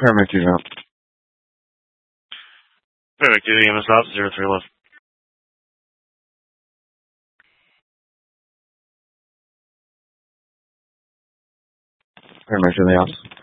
Paramedic duty out. Paramedic duty, EMS out, 03 left. Paramedic duty out.